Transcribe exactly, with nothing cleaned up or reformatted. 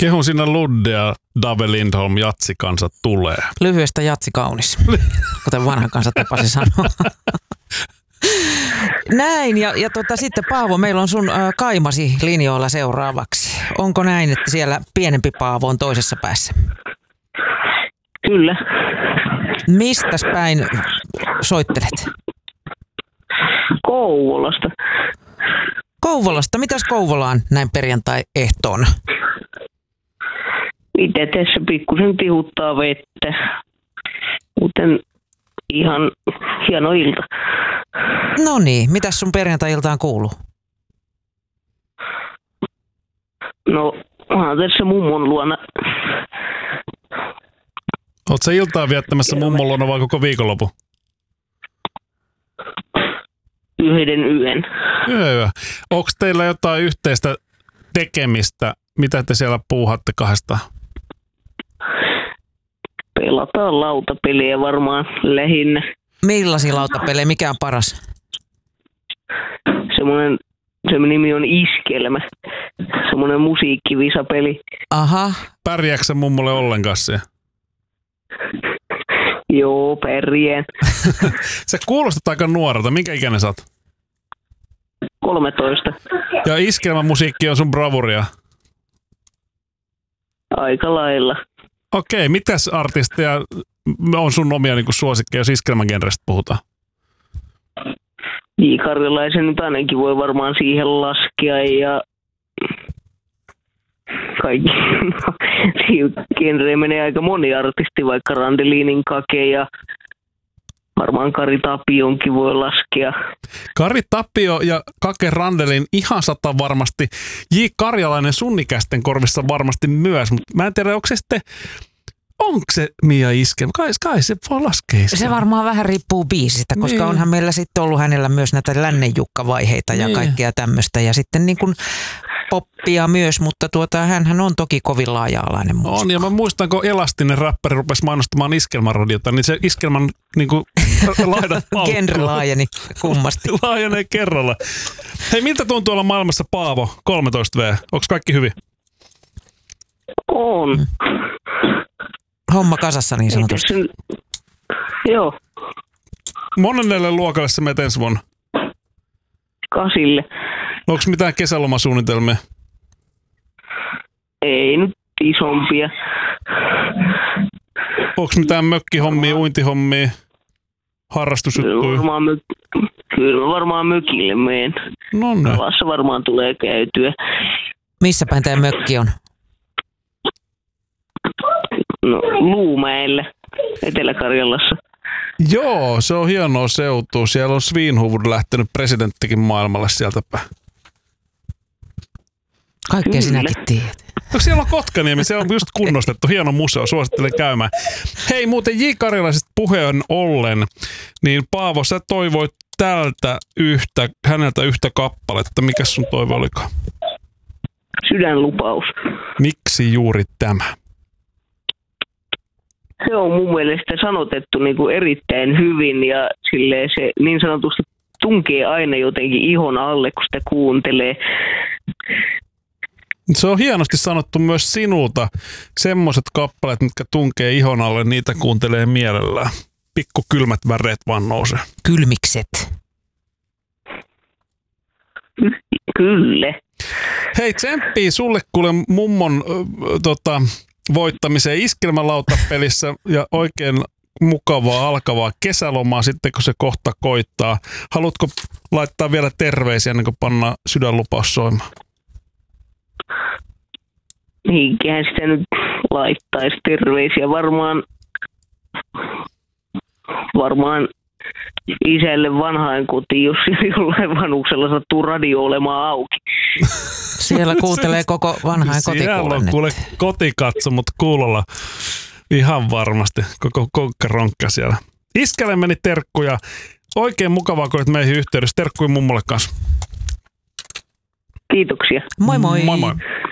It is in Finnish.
Kehun sinä Luddea, Dave Lindholm, jatsikansa tulee. Lyhyestä jatsi kaunis, kuten vanha kansa tapasi sanoa. Näin, ja, ja tota, sitten Paavo, meillä on sun ä, kaimasi linjoilla seuraavaksi. Onko näin, että siellä pienempi Paavo on toisessa päässä? Kyllä. Mistäs päin soittelet? Kouvolasta. Kouvolasta. Mitäs Kouvolaan näin perjantai-ehtoona? Itse tässä pikkusen tihuttaa vettä. Muuten ihan hieno ilta. No niin, mitäs sun perjantai-iltaan kuuluu? No, onhan tässä mummon luona. Oletko sä iltaa viettämässä mummon luona vai koko viikonloppu? Yhden yön. Yö. Onko teillä jotain yhteistä tekemistä? Mitä te siellä puuhatte kahdestaan? Pelataan lautapeliä varmaan lähinnä. Millaisia lautapelejä? Mikä on paras? Semmoinen, se nimi on Iskelmä. Semmoinen musiikkivisapeli. Aha. Pärjääkö sä mummolle ollenkaan siellä? Joo, pärjään. Sä kuulostat aika nuorelta. Minkä ikäinen sä oot? kolmetoista. Ja iskelmämusiikki on sun bravuria? Aika lailla. Okei, mitäs artisteja on sun omia niin kuin suosikkeja, jos iskelmägenrestä puhutaan? J. Karjalaisen nyt ainakin voi varmaan siihen laskea ja kaikki. Genreen menee aika moni artisti, vaikka Randelinin Kake ja varmaan Kari Tapionkin voi laskea. Kari Tapio ja Kake Randelin ihan sata varmasti. J. Karjalainen sunnikäisten korvissa varmasti myös, mutta mä en tiedä, onko se sitten, onko se Mia Iskelmä? Kai, kai se voi laskea. Se varmaan vähän riippuu biisistä, koska niin. Onhan meillä sitten ollut hänellä myös näitä Lännenjukka-vaiheita ja niin. Kaikkea tämmöistä. Ja sitten niin kuin poppia myös, mutta tuota, hänhän on toki kovin laaja-alainen muusikko. On, ja mä muistan, kun Elastinen räppäri rupesi mainostamaan Iskelmäradiota, niin se Iskelmän niin kuin laidat paukkuu. Genre laajeni kummasti. Laajenee kerralla. Hei, miltä tuntuu olla maailmassa Paavo, kolmetoista vuotias? Onko kaikki hyvin? On. Mm. Homma kasassa niin sanotusti. Sen... Joo. Monennelle luokalle sä menet ensi vuonna? Kasille. Onko mitään kesälomasuunnitelmia? Ei nyt isompia. Onko mitään mökkihommia, uintihommia, harrastusjuttuja? Varmaan mök... Kyllä varmaan mökille meen. No ne. Kalassa varmaan tulee käytyä. Missä päin tämä mökki on? No, Luumäellä, Etelä-Karjalassa. Joo, se on hienoa seutua. Siellä on Svinhuvud lähtenyt presidenttikin maailmalle sieltä päin. Kaikkea sinäkin tiedät. No, siellä on Kotkaniemi, se on just kunnostettu. Hieno museo, suosittelen käymään. Hei, muuten J. Karjalaisesta puheen ollen, niin Paavo, sä toivoit tältä yhtä, häneltä yhtä kappaletta. Mikä sun toive olikaan? Sydänlupaus. Miksi juuri tämä? Se on mun mielestä sanotettu niin kuin erittäin hyvin ja silleen se niin sanotusti tunkee aina jotenkin ihon alle, kun sitä kuuntelee. Se on hienosti sanottu myös sinulta. Semmoiset kappaleet, mitkä tunkee ihon alle, niitä kuuntelee mielellään. Pikku kylmät väreet vaan nousee. Kylmikset. Kyllä. Hei, tsemppii sulle kuule mummon äh, tota, voittamiseen iskelmälautapelissä ja oikein mukavaa alkavaa kesälomaa sitten, kun se kohta koittaa. Haluatko laittaa vielä terveisiä ennen kuin pannaan sydänlupaus soimaan? Mihinkähän sitä nyt laittaisi terveisiä. Varmaan, varmaan isälle vanhain kotiin, jos jollain vanhuksella sattuu radio olemaan auki. Siellä kuuntelee koko vanhain kotikuulen. Siellä on kuule kotikatsomut kuulolla ihan varmasti. Koko konkkaronkka siellä. Iskälle meni terkkuja. Oikein mukavaa, kun olet meihin yhteydessä. Terkkuja mummolle kanssa. Kiitoksia. Moi moi. Moi moi.